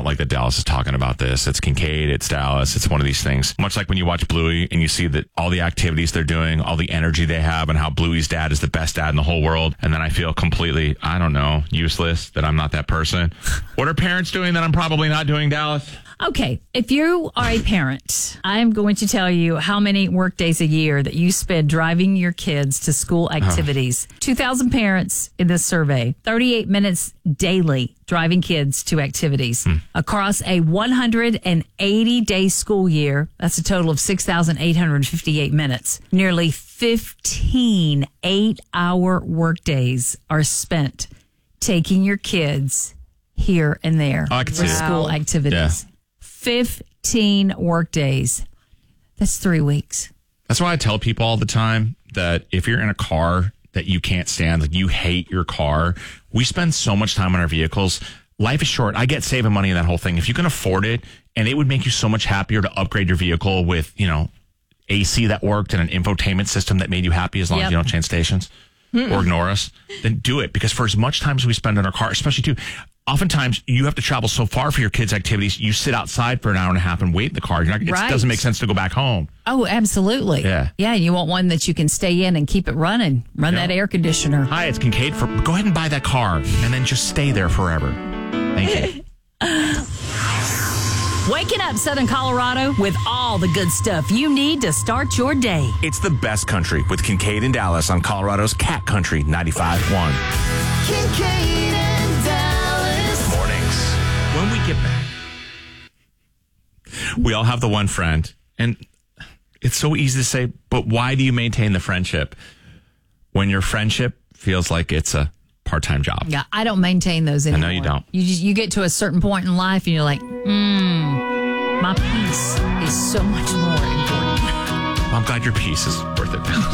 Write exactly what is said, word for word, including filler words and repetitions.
like that Dallas is talking about this. It's Kincaid, it's Dallas. It's one of these things. Much like when you watch Bluey and you see that all the activities they're doing, all the energy they have, and how Bluey's dad is the best dad in the whole world. And then I feel completely, I don't know, useless, that I'm not that person. What are parents doing that I'm probably not doing, Dallas? Okay, if you are a parent, I'm going to tell you how many work days a year that you spend driving your kids to school activities. Oh. two thousand parents in this survey, thirty-eight minutes daily driving kids to activities. Hmm. Across a one hundred eighty day school year, that's a total of six thousand eight hundred fifty-eight minutes. Nearly fifteen eight-hour work days are spent taking your kids here and there oh, I can for see school it. activities. Yeah. fifteen work days. That's three weeks. That's why I tell people all the time that if you're in a car that you can't stand, like you hate your car, we spend so much time on our vehicles. Life is short. I get saving money in that whole thing. If you can afford it, and it would make you so much happier to upgrade your vehicle with, you know, A C that worked and an infotainment system that made you happy as long yep. as you don't change stations Mm-mm. or ignore us, then do it. Because for as much time as we spend in our car, especially too, oftentimes you have to travel so far for your kids' activities. You sit outside for an hour and a half and wait in the car. You're not, right. It doesn't make sense to go back home. Oh, absolutely. Yeah. Yeah. You want one that you can stay in and keep it running. Run yeah. that air conditioner. Hi, it's Kincaid. For, go ahead and buy that car and then just stay there forever. Thank you. Waking up Southern Colorado with all the good stuff you need to start your day. It's the best country with Kincaid and Dallas on Colorado's Cat Country ninety-five point one. Kincaid and Dallas. Mornings. When we get back, we all have the one friend, and it's so easy to say, but why do you maintain the friendship when your friendship feels like it's a part-time job? Yeah, I don't maintain those anymore. I know you don't. You just, you get to a certain point in life and you're like, mm, my peace is so much more important. Well, I'm glad your peace is worth it.